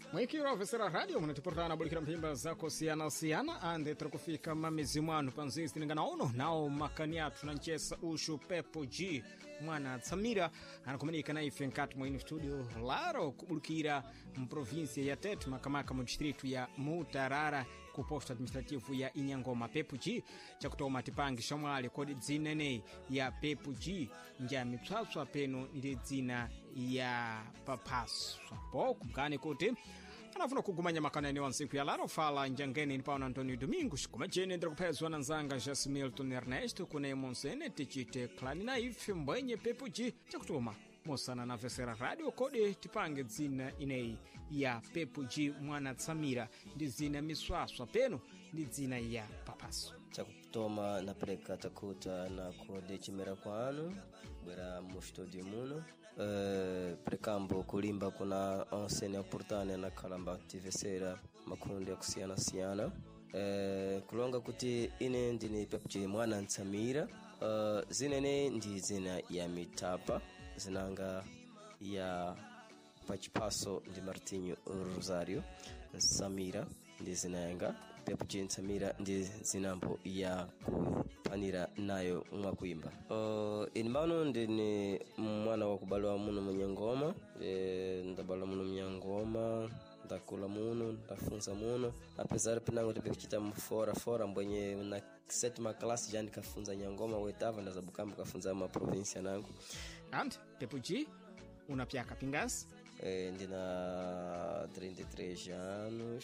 Mwikiro vesera radio munatiportana bulikira mpimba zako siyana ande trakufika mamezi mwanu panzizi tiningana uno nao makaniatu na nchesa ushu Pepo G mwana Tsamira anakomunika na ife nkati mwa studio laro kubulikira mprovinsia ya Tete makamaka mu distritu ya Mutarara ku posto administrativu ya Inyangoma. Pepo G chakutoma tipangi shamwali kodi dzina nei ya Pepo G nja mipsaswa peno ndi dzina ya papaswa po kumkani kuti anafuna kugumanya makanani wa nsiku ya laro fala njangeni ni pauna Antonio Domingos kumachene ndira kupezwa na nzanga Jasmilton Ernesto kune monsene tichite klani na ife mbwenye Pepo G chakutoma mosana na vesera radio kodi tipange dzina inei ya Pepo G mwana Tsamira ndi dzina miswaswa peno ndi dzina ya papaso chakutoma na preka takuta na kodi chimera kwanu bwera mu studio muno prekambo kulimba kuna onsene oportane na kalamba tivesera makundi ya kusiyana kulonga kuti ine ndini Pepo G mwana Tsamira zinene ndi zina ya mitapa zinanga ya pachipaso ndi Martinho Rosario Samira ndi zinanga Pepo G Tsamira ndi zinambo ya kupanira nayo mwakuimba. Inbano ndini mwana wa kubalwa muno Munyangoma, ndabalwa muno Munyangoma, ndakula muno, ndafunza muno. Apesar pinango tipekuchita fora mbwenye na sétima classe já ndikafunza Nyangoma oitava ndazabukamba kafunza ma província nangu. And Pepo G unapiaka pingas? Ndina 33 anos.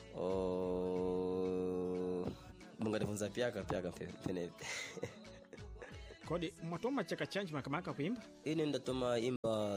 Bunga difunza piaka penepe. Kodi mwatoma chaka chanji makamaka kuimba? Ini ndatoma imba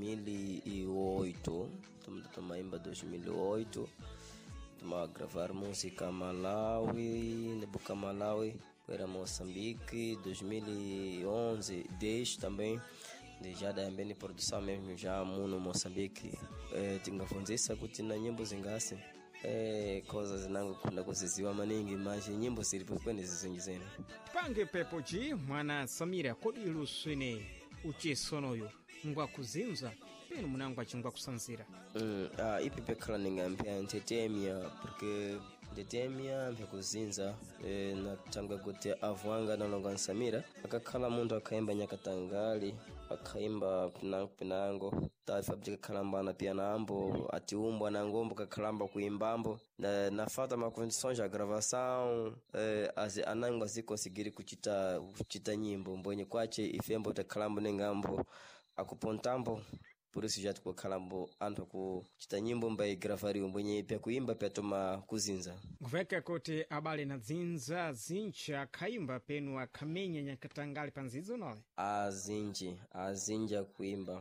2008. Ndatoma imba 2008. Tuma gravar música Malawi, nebuka Malawi, era Moçambique, 2011, 10 também. Já da ambeni produção mesmo já muno Moçambique. Tingafunzisa kuti na nyimbo zingasi. Koza zinangu kuna kuziziwa maningi manje nyimbo zilipokwenda zizongezeni. Pange Pepo G mwana Samira kodi iluswene uchesonoyo ngwa kuzinza peno munangwa chingwa kusanzira. Ipi pekala ningampia ntetemia porque ntetemia mpia kuzinza na tanga kuti avuanga na longa Samira akakhala mundu akaimba nyakatangali akaimba pinango tafabjika kalambana pia nambo atiumbwa na ngombo kakalamba kuimbambo na fata ma condições de gravação anango zikosigiri kuchita nyimbo mbonye kwache ifembo takalamba nengambo akupontambo por isso já tuko kalambo anto kuchita nyimbo mbai gravari mbonye pia kuimba pia toma kuzinza nguveka kote abale na zinza zincha kaimba penu akamenya nyakatangali panzizo nole azinja kuimba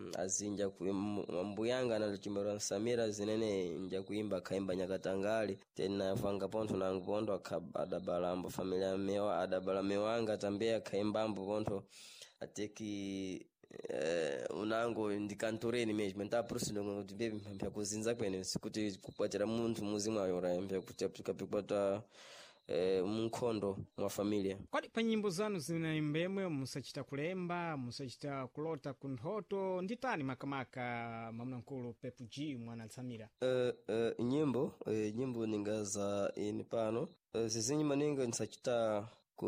mbuyanga na chimero Samira zinene nja kuimba kaimba nyakatangali tena vanga ponto na ngondo akadabalambo familia mewa adabala mewanga tambea kaimbambo ponto ateki unango ndikantoreni mesmo nta prosino ndibebe mpya kuzinza kwene sikuti kupatira muntu muzima yora mpya kutapika pikota munkondo mwa familia. Kwadi pa nyimbo zanu zinaimbemwe musachita kulemba musachita kulota kunhoto nditani makamaka mamnankulu Pepo G mwana Tsamira? Nyimbo ningaza inipano zizinyi maninga nisachita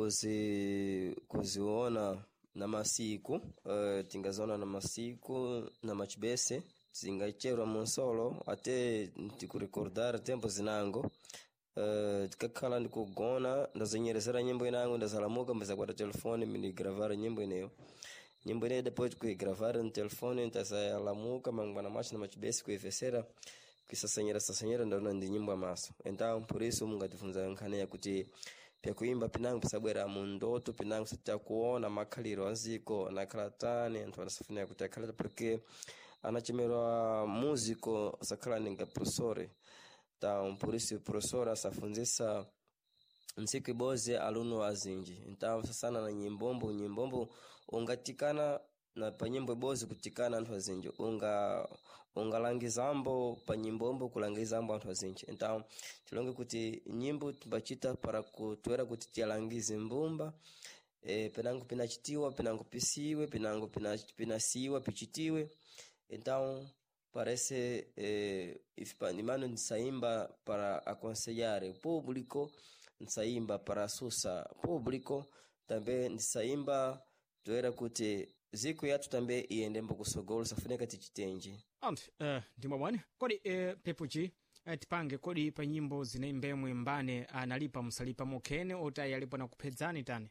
kuziona na masiku tingazona na masiku na machibese zingacherwa monsolo ate ndikurecordar tempo zinango tikakhala ndikugona ndazenyeresera nyimbo inango ndazalamuka mbazakwata telefone mini gravar nyimbo ineyo depois kuigravar no telefone ndazalamuka mangwana machi na machibese kuivesera kisasanyera ndona ndi nyimbo amaso então por isso mungatifunza nkhani ya kuti pia kuimba pinangu pasabwera mundoto pinangu sita kuona makhaliro aziko na kalatani anthu anasafuna kuti akhalata porque anachemerwa músico sakhala ninga professore então por isso professor asafunzisa nsiku iboze aluno azinji então sana na nyimbombo ungatikana na pa nyimbo iboze kutikana anthu azinji ungalangizambo pa nyimbombo kulangizambo anthu azinji então tilonge kuti nyimbo timbachita para kutwera kuti tialangize mbumba penango pinachitiwa penango pisiwe penango pinasiwa pichitiwe então parece nimano nsaimba para aconselhar o público, nsaimba para susa público, também nsaimba toera kuti ziku yatu também iende mbokusogolo safunika tichitenje. Ndimabwani kodi Pepuji tipange kodi pa nyimbo zinaimbemwe mbane analipa msalipa mokene ota yalipo na kuphedzani tani?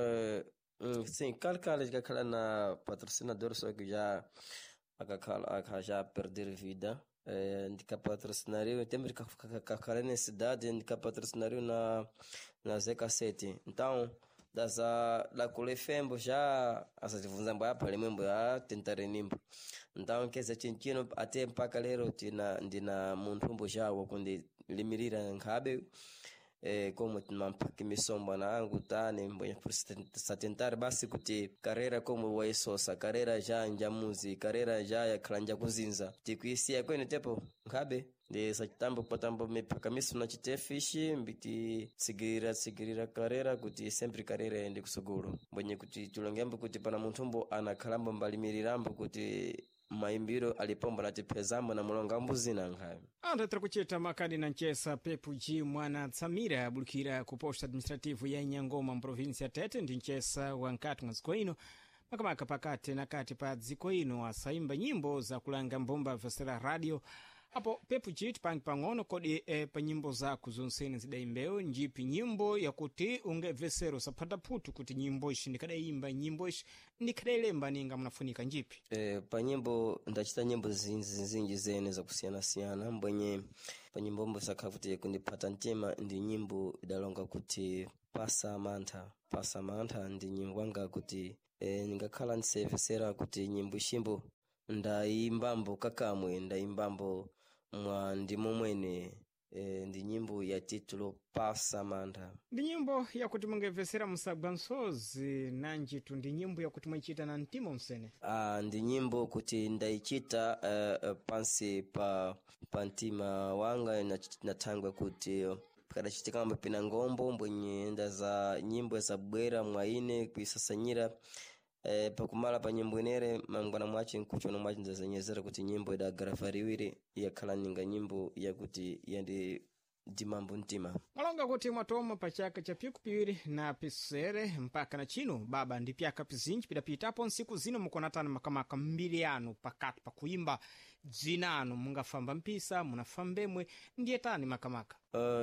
Sim, calcala akakhala na patrocinador só que já já perder vida. Ndika patrocinario temos kakhala na cidade, ndika patrocinario na Z7. Então da Colefembo já asajivunza mbo apa lemembo ya tentare nimbo. Então keza chinchino até mpaka lero ndina muntumbo já wakundi limirira nkhabe como mampaki misombo na angu tane mbonye sa tentar basi kuti karera como waisosa karera já njamuzi karera já ya klanja kuzinza tikuisia kwene tepo nkhabe de sachitambo patambo mipaka misu na chitefishi mbiti sigirira karera kuti sempre karera ende kusuguru mbonye kuti tulongembo kuti pana muntumbo anakhalambo mbalimirirambo kuti maimbiro alipomba na tipezambo na mulonga mbuzi na nkhabe. Andatara kucheta makadi na nchesa Pepuji mwana Tsamira abulukira ku posta administrativu ya Nyangoma mprovinsi ya Tete ndi nchesa wa nkati mwa dziko ino makamaka pakati na kati pa dziko ino asaimba nyimbo za kulanga mbomba Vesera Radio. Apo Pepuji tipangi pang'ono kodi pa nyimbo zako zonsene zidaimbewo njipi nyimbo yakuti unge vesero sapata putu kuti nyimbo ishi ndikadaimba nyimbo ishi ndikadailemba ninga munafunika njipi? Pa nyimbo ndachita nyimbo zinji zene za kusiyana mbwenye pa nyimbo mbo sakafuti kundipata ntima ndi nyimbo idalonga kuti pasa mantha ndi nyimbo wanga kuti ningakhala nsevesera kuti nyimbo ishimbo ndaimbambo kakamwe ndaimbambo mwa ndimo mwene ndi nyimbo ya titulo Pasa Mantha. Ndi nyimbo ya kuti mungevesera musagwa nsozi nanjitu ndi nyimbo ya kuti mwaichita na ntimo msene? Ndi nyimbo kuti ndaichita pansi pa ntima wanga natangwa kuti kadachitika mapina ngombo mbwenye nda za nyimbo za bwera mwaine kuisasanyira pakumala pa nyimbo inere mangwana mwachi nkucho no mwachi nzazanyezera kuti nyimbo idagravariwire yakhala ninga nyimbo yakuti yandi dimambo ntima malonga kuti mwatoma pa chaka cha pikupiri na pisere mpaka na chino baba ndi pyaka pizinji pidapitapo nsiku zino mukonatana makamaka mbiri anu pakati pa kuimba dzinanu mungafamba mpisa munafambemwe ndiye tani makamaka?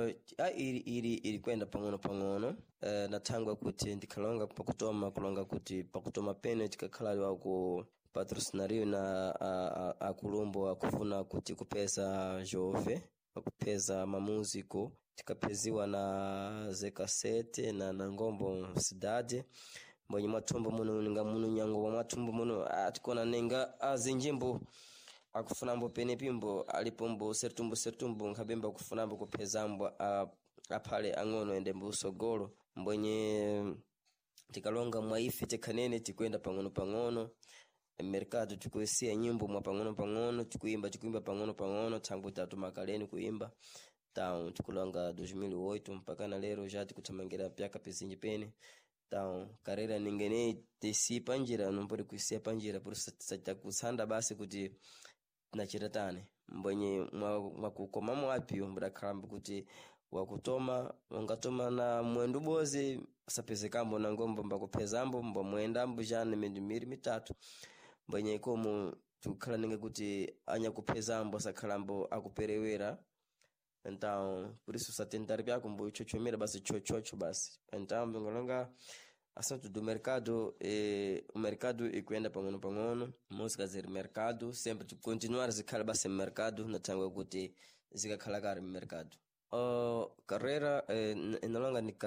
Iri kwenda pang'ono natangwa kuti ndikhalonga pakutoma kulonga kuti pakutoma pene tikakhala wako patrocinario na akulumbo akufuna kuti kupeza jove kupeza mamuziko tikapeziwa na Z7 na ngombo cidade mbonye matumbo muno ninga muno nyango wa matumbo muno atikona nenga azinjimbo akufunambo pene pimbo alipombo sertumbo nkabemba kufunambo kupezambo apale ang'ono ende mbusogolo mbonye tikalonga mwaifi tekanene tikwenda pang'ono mercado tikuisia nyimbo mwa pang'ono tikuimba pang'ono tangu tatu makaleni kuimba town tukulonga 2008 mpaka na lero jati kutamangira pyaka pizinji pene town karera ningene tesi panjira nombori kuisia panjira purusata kusanda basi kuti nachiratane mbonye mwakukomamo wapi mbrakamba kuti wakutoma ungatoma na mwendu bozi sapezekambo na ngombo mbakupezambo mbo mwendambo jane mendimiri mitatu mbonye komo tukhala ninge kuti anya kupezambo sakhalambo akuperewera então por isso satentari byako mbo chochomera basi chochocho basi então ngolonga assunto do mercado o mercado ikwenda pang'ono música ziri mercado sempre continuar zikhala basi mercado natangwa kuti zikakhala kari mercado carreira inalonga ni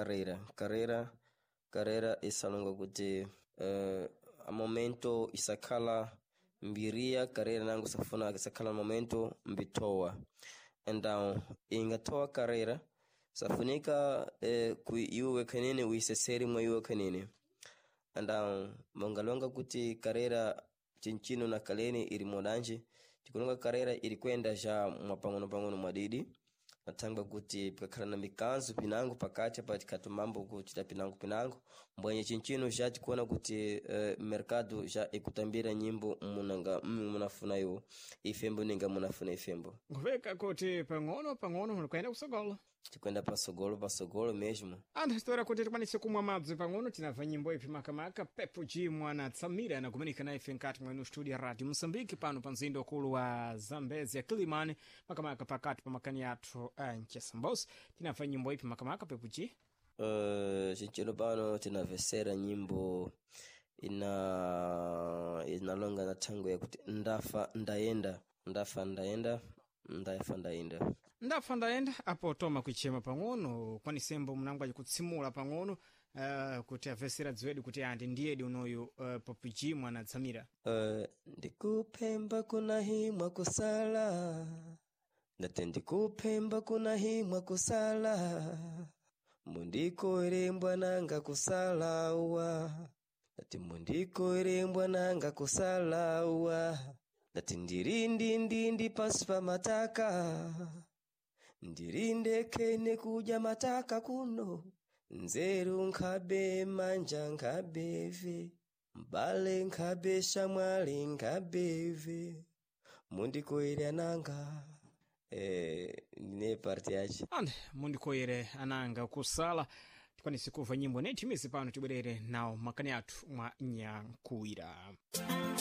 carreira isalonga kuti a momento isakhala mbiria carreira nangu safuna isakhala momento mbitoa então ingatoa carreira safunika iwe kanene uiseseri mwa iwe kanene então mongalonga kuti carreira chinchino na kaleni iri modanje tikulonga carreira iri kwenda ja mwa pang'ono mwadidi natanga kuti pakhala na mikanzo pinango pakati patikatu mambo kuchita pinango mbwenye chinchino já tikuona kuti mercado já ikutambira nyimbo munafuna yo ifembo ninga munafuna ifembo kuveka kuti pang'ono mulikwenda kusogolo tikwenda pasogolo mesmo anthu história kuti tikwanise kumwa madzi pang'ono tinabva nyimbo ipi makamaka Pepo G mwana Tsamira anakumanika na ife nkati mwenu studio radio Moçambique pano pa mzinda ukulu wa Zambezia Kilimani makamaka pakati pa makani athu Nchesambos tinabva nyimbo ipi makamaka Pepo G chinchino pano tinavesera nyimbo inalonga na tango ya kuti ndafa ndaenda apo toma kuichema pang'ono kwanisembo mnangwaji kutsimula pang'ono kuti avesera dziwedi kuti andi ndiyedi unoyu Pepo G mwana Tsamira ndikupemba kuna himwa kusala ndate ndikupemba kuna himwa kusala mundikoerembwa nanga kusalawa ndati mundikoerembwa nanga kusalawa ndati ndirindi pasi pa mataka ndirinde kene kuja mataka kuno nzeru nkabe manja nkabeve mbale nkabe shamwali nkabeve mundikoere ananga ne parti yachi ande mundikoere ananga kusala tikwanise kuva nyimbo neti misi pano tibwerere nawo makani athu mwa Nyankuwira.